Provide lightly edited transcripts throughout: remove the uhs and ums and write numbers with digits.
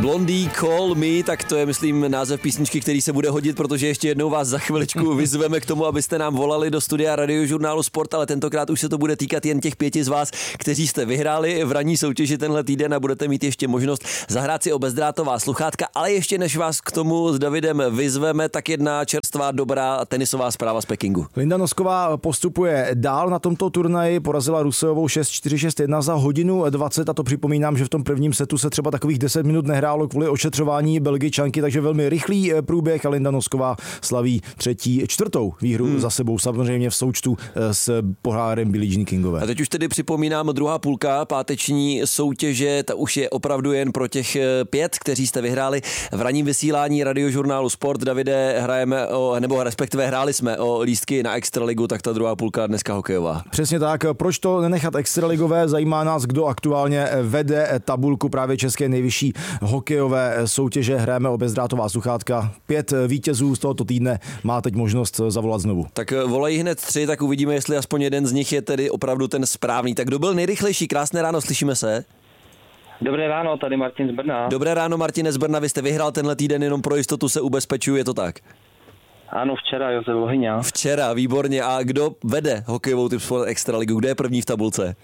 Blondie Call Me, tak to je, myslím, název písničky, který se bude hodit, protože ještě jednou vás za chviličku vyzveme k tomu, abyste nám volali do studia Radiožurnálu Sport, ale tentokrát už se to bude týkat jen těch 5 z vás, kteří jste vyhráli v ranní soutěži tenhle týden a budete mít ještě možnost zahrát si o bezdrátová sluchátka, ale ještě než vás k tomu s Davidem vyzveme, tak jedna čerstvá dobrá tenisová zpráva z Pekingu. Linda Nosková postupuje dál na tomto turnaji, porazila Rusejovou 6-4, 6-1 za hodinu 20 a to připomínám, že v tom prvním setu se třeba takových 10 minut nehrálo kvůli ošetřování Belgičanky, takže velmi rychlý průběh a Linda Nosková slaví čtvrtou výhru za sebou, samozřejmě v součtu s pohárem Billie Jean Kingové. A teď už tedy připomínám druhá půlka páteční soutěže, ta už je opravdu jen pro těch 5, kteří jste vyhráli v ranním vysílání Radiožurnálu Sport. Davide, hráli jsme o lístky na Extraligu, tak ta druhá půlka dneska hokejová. Přesně tak, proč to nenechat extraligové, zajímá nás, kdo aktuálně vede tabulku právě české nejvyšší hokejové soutěže. Hrajeme o bezdrátová sluchátka. 5 vítězů z tohoto týdne má teď možnost zavolat znovu. Tak volají hned 3, tak uvidíme, jestli aspoň jeden z nich je tedy opravdu ten správný. Tak kdo byl nejrychlejší? Krásné ráno, slyšíme se? Dobré ráno, tady Martin z Brna. Dobré ráno, Martine z Brna, vy jste vyhrál tenhle týden, jenom pro jistotu se ubezpečuju, je to tak? Ano, včera Josef Lohyňa. Včera, výborně. A kdo vede hokejovou typ Sport Extraligu? Kdo je první v tabulce?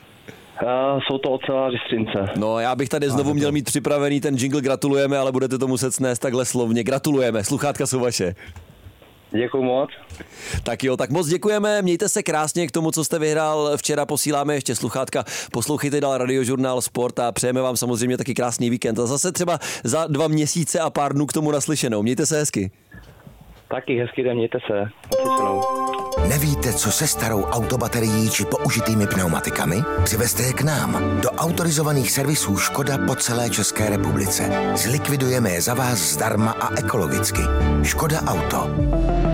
Jsou to oceláři Střince. No, já bych tady znovu měl mít připravený ten jingle gratulujeme, ale budete to muset snést takhle slovně. Gratulujeme, sluchátka jsou vaše. Děkuju moc. Tak jo, tak moc děkujeme, mějte se krásně k tomu, co jste vyhrál. Včera posíláme ještě sluchátka. Poslouchejte dál Radiožurnál Sport a přejeme vám samozřejmě taky krásný víkend. A zase třeba za 2 měsíce a pár dnů k tomu naslyšenou. Mějte se hezky. Taky hezký den, mějte se. Naslyšenou. Nevíte, co se starou autobaterií či použitými pneumatikami? Přivezte je k nám do autorizovaných servisů Škoda po celé České republice. Zlikvidujeme je za vás zdarma a ekologicky. Škoda Auto.